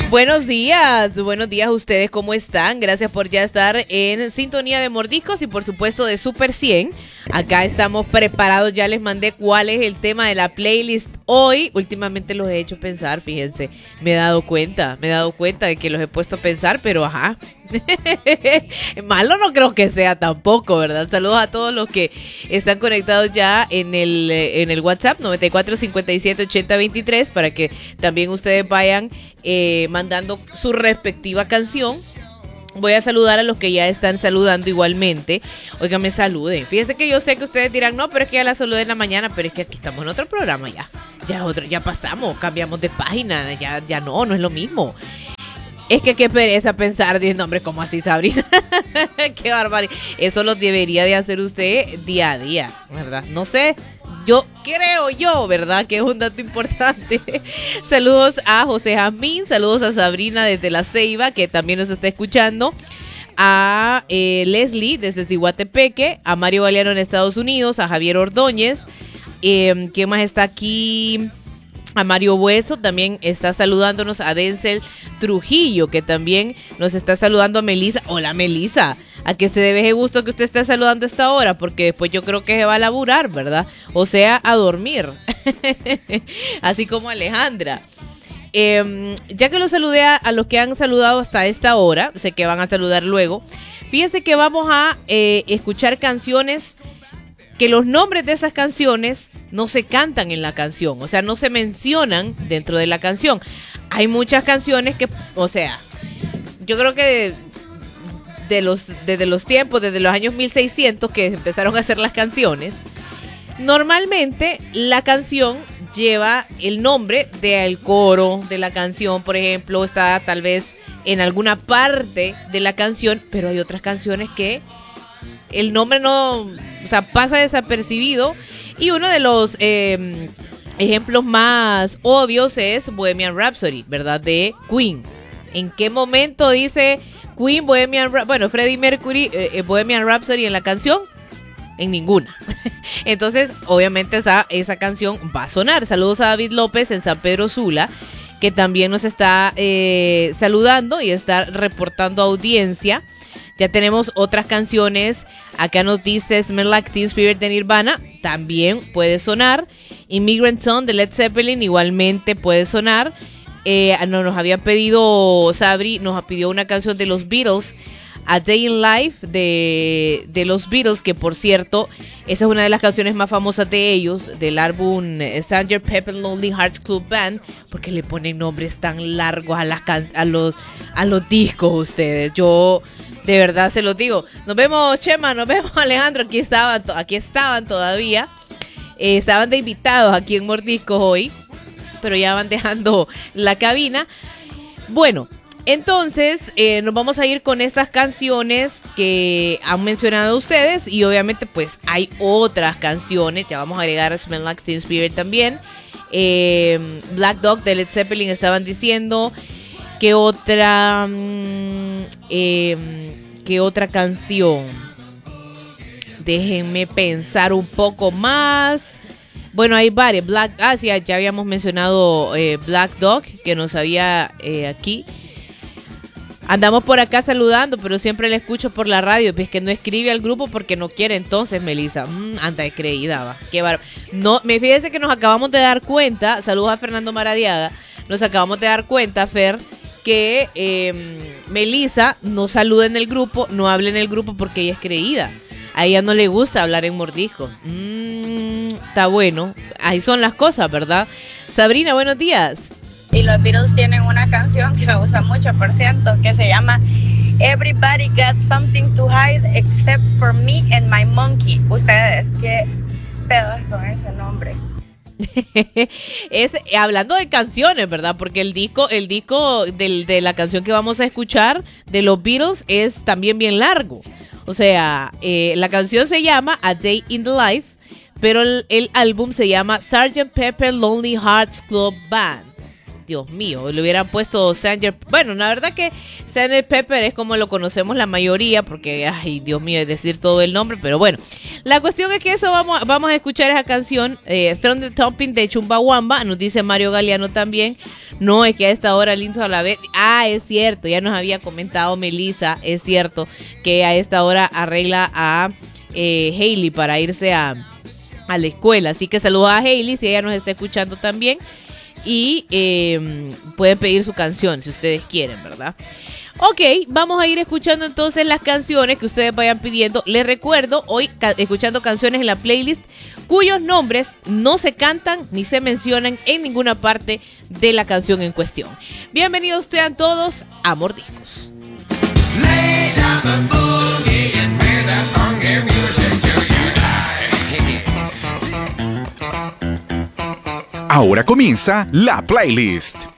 Buenos días a ustedes, ¿cómo están? Gracias por ya estar en sintonía de Mordiscos y por supuesto de Super 100. Acá estamos preparados, ya les mandé cuál es el tema de la playlist hoy. Últimamente los he hecho pensar, fíjense, me he dado cuenta de que los he puesto a pensar, pero ajá. Malo no creo que sea tampoco, ¿verdad? Saludos a todos los que están conectados ya en el WhatsApp 94578023 para que también ustedes vayan mandando su respectiva canción. Voy a saludar a los que ya están saludando igualmente. Oigan, me saluden. Fíjense que yo sé que ustedes dirán, no, pero es que ya la saludé en la mañana, pero es que aquí estamos en otro programa ya pasamos, cambiamos de página, ya no es lo mismo. Es que qué pereza pensar, diciendo, hombre, ¿cómo así, Sabrina? Qué barbaridad. Eso lo debería de hacer usted día a día, ¿verdad? No sé, creo yo, ¿verdad? Que es un dato importante. Saludos a José Jamín, saludos a Sabrina desde La Ceiba, que también nos está escuchando. A Leslie desde Zihuatepeque, a Mario Galeano en Estados Unidos, a Javier Ordóñez. ¿Quién más está aquí? A Mario Hueso también está saludándonos, a Denzel Trujillo, que también nos está saludando, a Melisa. Hola, Melisa, ¿a qué se debe ese gusto que usted esté saludando a esta hora? Porque después yo creo que se va a laburar, ¿verdad? O sea, a dormir. Así como Alejandra. Ya que los saludé a los que han saludado hasta esta hora, sé que van a saludar luego. Fíjense que vamos a escuchar canciones que los nombres de esas canciones no se cantan en la canción, o sea, no se mencionan dentro de la canción. Hay muchas canciones que, o sea, yo creo que desde los tiempos, desde los años 1600 que empezaron a hacer las canciones, normalmente la canción lleva el nombre del coro de la canción, por ejemplo, está tal vez en alguna parte de la canción, pero hay otras canciones que el nombre no, o sea, pasa desapercibido. Y uno de los ejemplos más obvios es Bohemian Rhapsody, ¿verdad? De Queen. ¿En qué momento dice Queen Freddie Mercury, Bohemian Rhapsody en la canción? En ninguna. Entonces, obviamente esa canción va a sonar. Saludos a David López en San Pedro Sula, que también nos está saludando y está reportando audiencia. Ya tenemos otras canciones. Acá nos dice Smell Like Teen Spirit de Nirvana. También puede sonar. Immigrant Song de Led Zeppelin igualmente puede sonar. Nos había pedido Sabri, nos pidió una canción de los Beatles, A Day in Life de los Beatles, que por cierto, esa es una de las canciones más famosas de ellos, del álbum Sgt. Pepper Lonely Hearts Club Band, porque le ponen nombres tan largos a los discos ustedes. Yo de verdad se los digo. Nos vemos, Chema, nos vemos, Alejandro. Aquí estaban todavía. Estaban de invitados aquí en Mordiscos hoy, pero ya van dejando la cabina. Bueno, entonces nos vamos a ir con estas canciones que han mencionado ustedes. Y obviamente pues hay otras canciones. Ya vamos a agregar Smell Like Teen Spirit también. Black Dog de Led Zeppelin estaban diciendo. ¿Qué otra canción? Déjenme pensar un poco más. Bueno, hay varias. Ya habíamos mencionado Black Dog, que nos había aquí. Andamos por acá saludando, pero siempre le escucho por la radio. Es que no escribe al grupo porque no quiere entonces, Melissa. Anda de creída, va. Qué no, fíjense que nos acabamos de dar cuenta. Saludos a Fernando Maradiaga. Nos acabamos de dar cuenta, Fer, que Melissa no saluda en el grupo, no habla en el grupo porque ella es creída. A ella no le gusta hablar en mordisco. Está bueno. Ahí son las cosas, ¿verdad? Sabrina, buenos días. Y los Beatles tienen una canción que me gusta mucho, por cierto, que se llama Everybody Got Something to Hide Except for Me and My Monkey. Ustedes, ¿qué pedo es con ese nombre? Es hablando de canciones, ¿verdad? Porque el disco de la canción que vamos a escuchar de los Beatles es también bien largo. O sea, la canción se llama A Day in the Life, pero el álbum se llama Sgt. Pepper Lonely Hearts Club Band. Dios mío, le hubieran puesto Sgt. Bueno, la verdad que Sgt. Pepper es como lo conocemos la mayoría, porque, ay, Dios mío, es decir todo el nombre, pero bueno. La cuestión es que eso vamos a escuchar esa canción, Thunder Thumping de Chumbawamba, nos dice Mario Galeano también. No, es que a esta hora Linzo a la vez. Ah, es cierto, ya nos había comentado Melissa, es cierto, que a esta hora arregla a Hailey para irse a la escuela. Así que saludos a Hailey si ella nos está escuchando también. Y pueden pedir su canción si ustedes quieren, ¿verdad? Ok, vamos a ir escuchando entonces las canciones que ustedes vayan pidiendo. Les recuerdo, hoy escuchando canciones en la playlist cuyos nombres no se cantan ni se mencionan en ninguna parte de la canción en cuestión. Bienvenidos sean todos a Mordiscos. Ahora comienza la playlist.